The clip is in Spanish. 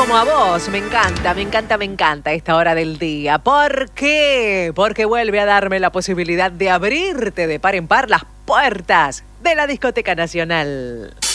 como a vos. Me encanta, me encanta, me encanta esta hora del día. ¿Por qué? Porque vuelve a darme la posibilidad de abrirte de par en par las puertas de la Discoteca Nacional.